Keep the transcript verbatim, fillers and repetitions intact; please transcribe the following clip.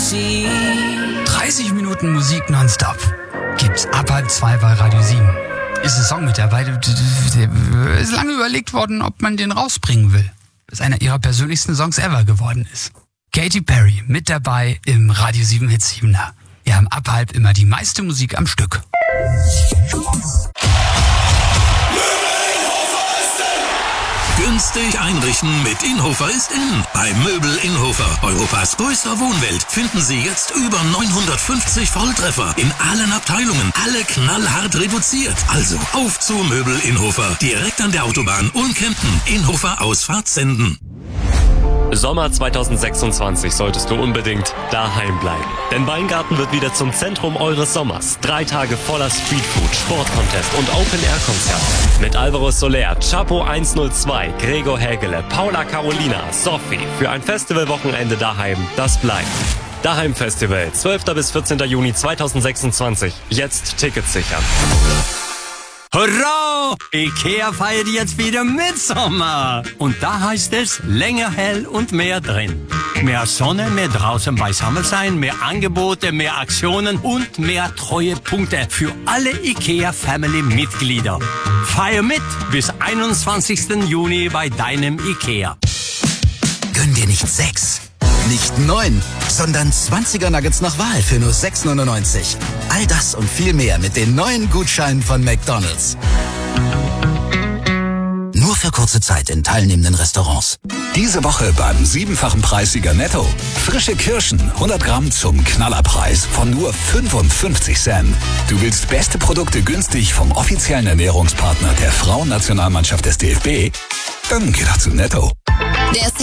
dreißig Minuten Musik nonstop. Gibt's ab halb zwei bei Radio sieben. Ist ein Song mit dabei, der ist lange überlegt worden, ob man den rausbringen will. Bis einer ihrer persönlichsten Songs ever geworden ist. Katy Perry mit dabei im Radio sieben Hit siebener. Wir haben ab halb immer die meiste Musik am Stück. Günstig einrichten mit Inhofer ist in. Bei Möbel Inhofer, Europas größter Wohnwelt, finden Sie jetzt über neunhundertfünfzig Volltreffer in allen Abteilungen. Alle knallhart reduziert. Also auf zu Möbel Inhofer. Direkt an der Autobahn Ulm-Kempten. Inhofer Ausfahrt Senden. Sommer zweitausendsechsundzwanzig solltest du unbedingt daheim bleiben. Denn Weingarten wird wieder zum Zentrum eures Sommers. Drei Tage voller Streetfood, Sportcontest und Open-Air-Konzerte. Mit Alvaro Soler, Chapo hundertzwei, Gregor Hägele, Paula Carolina, Sophie. Für ein Festivalwochenende daheim, das bleibt. Daheim Festival, zwölfter bis vierzehnter Juni zweitausendsechsundzwanzig. Jetzt Tickets sichern. Hurra! Ikea feiert jetzt wieder Mitsommer. Und da heißt es länger hell und mehr drin. Mehr Sonne, mehr draußen beisammen sein, mehr Angebote, mehr Aktionen und mehr Treuepunkte für alle Ikea-Family-Mitglieder. Feier mit bis einundzwanzigsten Juni bei deinem Ikea. Gönn dir nicht sechs, nicht neun, sondern zwanziger Nuggets nach Wahl für nur sechs neunundneunzig. All das und viel mehr mit den neuen Gutscheinen von McDonald's. Nur für kurze Zeit in teilnehmenden Restaurants. Diese Woche beim siebenfachen Preissieger Netto. Frische Kirschen, hundert Gramm zum Knallerpreis von nur fünfundfünfzig Cent. Du willst beste Produkte günstig vom offiziellen Ernährungspartner der Frauennationalmannschaft des D F B? Dann geh doch zu Netto. Der